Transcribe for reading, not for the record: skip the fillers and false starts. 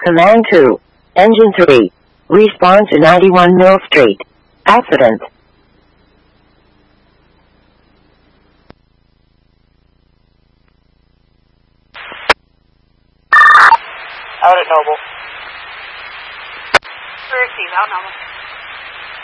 Command 2. Engine 3. Respond to 91 Mill Street. Accident. Out at Noble. Receive, out Noble.